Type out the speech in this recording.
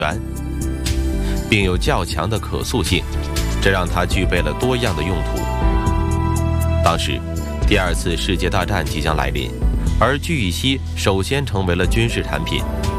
源，并有较强的可塑性，这让它具备了多样的用途。当时，第二次世界大战即将来临，而聚乙烯首先成为了军事产品，